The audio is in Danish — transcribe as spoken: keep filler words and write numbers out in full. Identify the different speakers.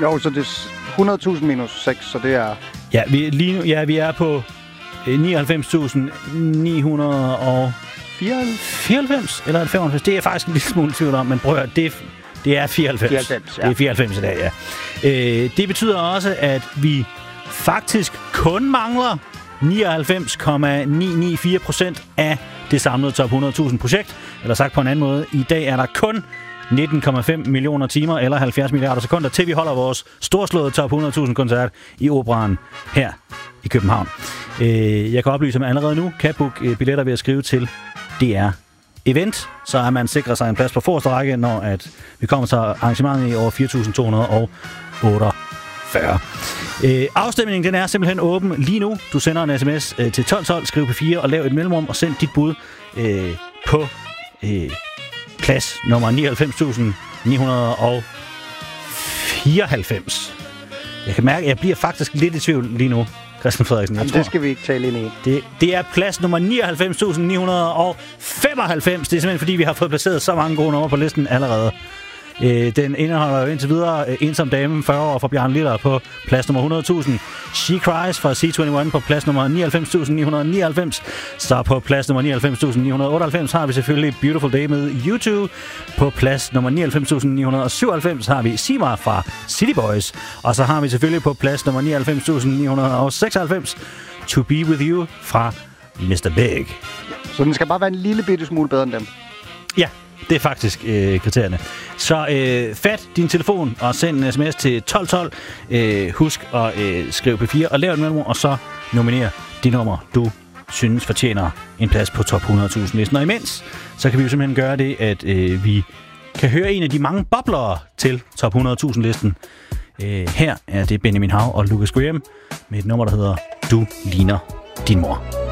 Speaker 1: Jo, så det er hundrede tusind minus seks, så det er...
Speaker 2: Ja, vi, lige nu, ja, vi er på nioghalvfems tusind ni hundrede og fireoghalvfems eller femoghalvfems. Det er jeg faktisk en lille smule tvivl om, men prøv at høre, det, det er fireoghalvfems.
Speaker 1: fireoghalvfems, ja.
Speaker 2: Det er fireoghalvfems i dag, ja. Øh, det betyder også, at vi faktisk kun mangler nioghalvfems komma ni ni fire procent af det samlede top hundrede tusind projekt. Eller sagt på en anden måde, i dag er der kun nitten komma fem millioner timer eller halvfjerds milliarder sekunder, til vi holder vores storslåede top hundrede tusind koncert i Operaen her i København. Øh, jeg kan oplyse, at man allerede nu kan booke billetter ved at skrive til D R Event, så er man sikret sig en plads på forreste række, når at vi kommer til arrangementet i år fire tusind to hundrede og otteogfyrre. Øh, afstemningen den er simpelthen åben lige nu. Du sender en sms øh, til tolv tolv, skriv P fire og lav et mellemrum og send dit bud øh, på øh, plads nummer nioghalvfems tusind ni hundrede og fireoghalvfems. Jeg kan mærke, at jeg bliver faktisk lidt i tvivl lige nu, Christian Frederiksen. Jeg
Speaker 1: Jamen,
Speaker 2: tror,
Speaker 1: det skal vi ikke tale ind i.
Speaker 2: det, det er plads nummer nioghalvfems tusind ni hundrede og femoghalvfems. Det er simpelthen, fordi vi har fået placeret så mange gode numre på listen allerede. Øh, den indeholder jo indtil videre øh, Ensom Dame, fyrre år fra Bjarne Liller på plads nummer hundrede tusind. She Cries fra C enogtyve på plads nummer nioghalvfems tusind ni hundrede og nioghalvfems. Så på plads nummer nioghalvfems tusind ni hundrede og otteoghalvfems har vi selvfølgelig Beautiful Day med YouTube. På plads nummer nioghalvfems tusind ni hundrede og syvoghalvfems har vi Sima fra City Boys. Og så har vi selvfølgelig på plads nummer nioghalvfems tusind ni hundrede og seksoghalvfems To Be With You fra mister Big.
Speaker 1: Så den skal bare være en lille bitte smule bedre end dem.
Speaker 2: Ja, det er faktisk øh, kriterierne. Så øh, fat din telefon og send en sms til tolv tolv. Øh, husk at øh, skrive P fire og lav et mellemrum, og så nominer de numre, du synes fortjener en plads på top hundrede tusind listen. Og imens, så kan vi jo simpelthen gøre det, at øh, vi kan høre en af de mange boblere til top hundrede tusind listen. Øh, her er det Benjamin Hav og Lucas Graham med et nummer, der hedder Du ligner din mor.